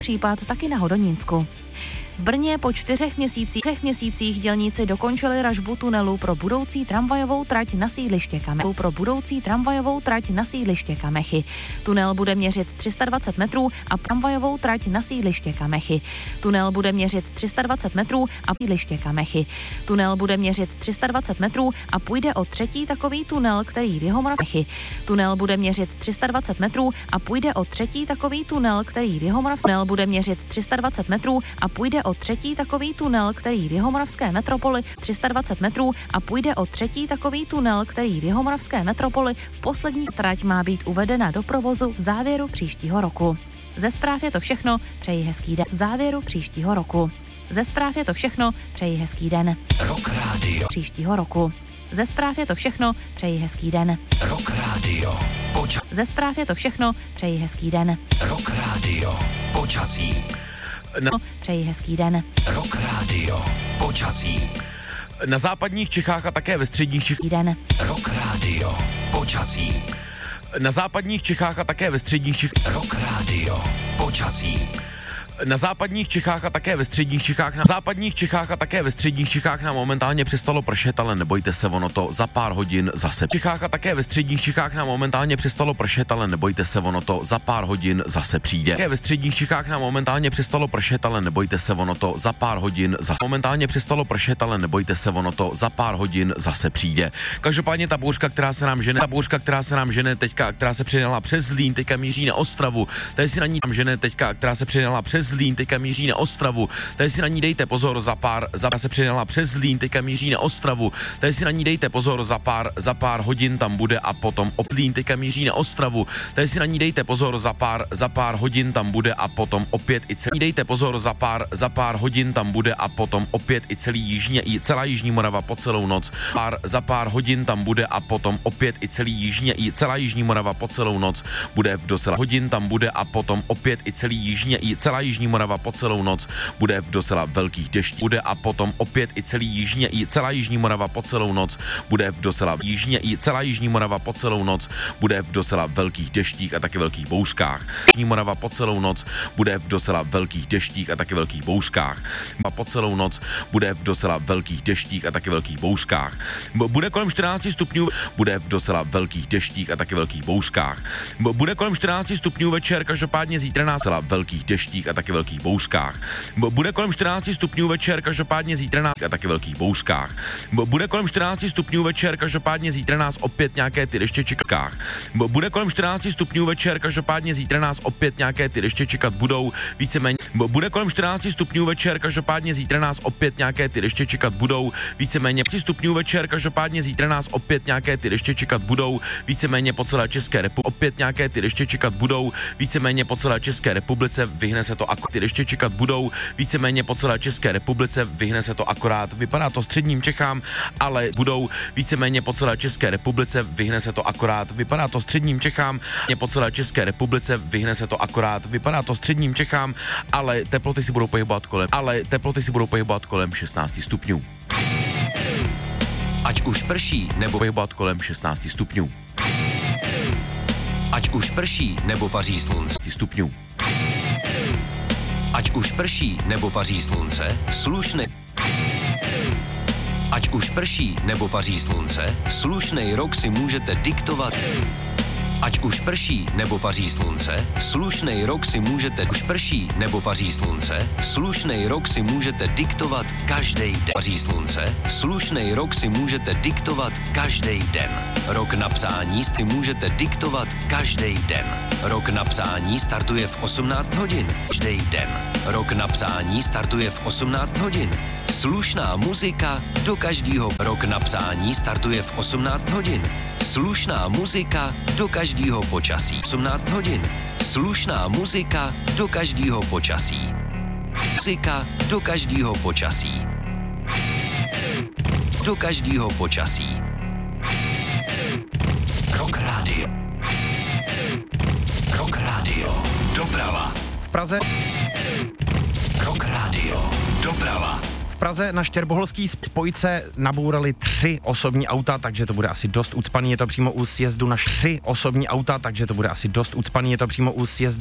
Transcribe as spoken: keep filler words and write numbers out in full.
případ taky na Hodonínsku. V Brně po čtyřech měsících, třech měsících dělníci dokončili ražbu tunelu pro budoucí tramvajovou trať na sídliště Kamechy. Pro budoucí tramvajovou trať na sídliště Kamechy. Tunel bude měřit tři sta dvacet metrů a tramvajovou trať na sídliště Kamechy. Tunel bude měřit tři sta dvacet metrů a sídliště Kamechy. Tunel bude měřit tři sta dvacet metrů a půjde o třetí takový tunel, který v Jihomoravské. Tunel bude měřit tři sta dvacet metrů a půjde o třetí takový tunel, který v Jihomoravské. Tunel bude měřit tři sta dvacet metrů a půjde o třetí takový tunel, který v Jihomoravské metropoli tři sta dvacet metrů a půjde o třetí takový tunel, který v Jihomoravské metropoli v poslední trať má být uvedena do provozu v závěru příštího roku. Ze zpráv je to všechno, přeji hezký den. V závěru příštího roku. Ze zpráv je to všechno, přeji hezký den. Rock Radio. Příštího roku. Ze zpráv je to všechno, přeji hezký den. Rock Radio. Poča- Ze zpráv je to všechno, přeji hezký den. Rock Radio. Počasí. No. Přeji hezký den. Rock Radio. Počasí. Na západních Čechách a také ve středních Čechách. Den. Rock Radio. Počasí. Na západních Čechách a také ve středních Čechách. Rock Radio. Počasí. Na západních Čechách a také ve středních Čechách, na západních Čechách a také ve středních Čechách nám momentálně přestalo pršet, ale nebojte se, ono to za pár hodin zase. V Čechách a také ve středních Čechách nám momentálně přestalo pršet, ale nebojte se, ono to za pár hodin zase přijde. Také ve středních Čechách nám momentálně přestalo pršet, ale nebojte se, ono to za pár hodin zase. Momentálně přestalo pršet, ale nebojte se, ono to za pár hodin zase přijde. Každopádně ta bouřka, která se nám žene, ta bouřka, která se nám žene teďka, která se přidala přes Zlín, teďka míří na Ostravu. Tady si na ní tam žene teďka, která se přidala přes Zlín, teďka míří na Ostravu. Tady si na ní dejte pozor, za pár, za se přidala přes Zlín, teďka míří na Ostravu. Tady si na ní dejte pozor, za pár, za pár hodin tam bude a potom Zlín, teďka míří na Ostravu. Tady si na ní dejte pozor, za pár, za pár hodin tam bude a potom opět i celý. Dejte pozor, za pár, za pár hodin tam bude a potom opět i celý jižní, i celá jižní Morava po celou noc. Pár, za pár hodin tam bude a potom opět i celý jižní, i celá jižní Morava po celou noc bude v docela hodin tam bude a potom opět i celý jižní, i celá jižní Morava po celou noc bude v docela velkých deštích. Bude a potom opět i celý jižní, i celá jižní Morava po celou noc bude v docela jižní, i celá jižní Morava po celou noc bude v docela velkých deštích a taky velkých bouřkách. Jižní Morava po celou noc bude v docela velkých deštích a taky velkých bouřkách. A po celou noc bude v docela velkých deštích a taky velkých bouřkách. Bude kolem čtrnáct stupňů, bude v docela velkých deštích a taky velkých bouřkách. Bude kolem čtrnáct stupňů večer, každopádně zítra na docela velkých deštích a taky velkých bouřkách. Bude kolem čtrnáct stupňů večer, každopádně zítra na a taky velkých bouřkách. Bude kolem čtrnáct stupňů večer, každopádně zítra nás opět nějaké ty deště čekat. Bude kolem čtrnáct stupňů večer, každopádně zítra nás opět nějaké ty deště čekat budou, víceméně. Bude kolem čtrnáct stupňů večer, každopádně zítra nás opět nějaké ty deště čekat budou, víceméně. stupňů večer, každopádně zítra nás opět nějaké ty deště čekat budou, víceméně po celé České republice. Opět nějaké ty deště čekat budou, víceméně po celé České republice, vyhne se to ako ty deště čekat budou, víceméně po celé České republice, vyhne se to akorát, vypadá to středním Čechám, ale budou víceméně po celé České republice, vyhne se to akorát, vypadá to středním Čechám, po celé České republice, vyhne se to akorát, vypadá to středním Čechám, ale teploty si budou pohybovat kolem, ale teploty si budou pohybovat kolem šestnáct stupňů. Ať už prší, nebo pohybovat kolem šestnáct stupňů. Ať už prší, nebo paří slunce. stupňů. Ať už prší, nebo paří slunce, slušný. Ať už prší, nebo paří slunce, slušnej rok si můžete diktovat. Ať už prší, nebo paří slunce, slušnej rok si můžete, už prší, nebo paří slunce, slušnej rok si můžete diktovat každý den. Paří slunce, slušnej rok si můžete diktovat každý den. Rok na psání si můžete diktovat každý den. Rok na psání startuje v osmnáct hodin. Každý den. Rok na psání startuje v osmnáct hodin. Slušná muzika do každého. Rok na psání startuje v osmnáct hodin. Slušná muzika do každého počasí. osmnáct hodin. Slušná muzika do každého počasí. Muzika do každého počasí. Do každého počasí. Rock Radio. Rock Radio. Doprava. V Praze. Rock Radio. Doprava. V Praze na Štěrboholský spojce nabourali tři osobní auta, takže to bude asi dost ucpaný. Je to přímo u sjezdu na tři osobní auta, takže to bude asi dost ucpaný. Je to přímo u sjezdu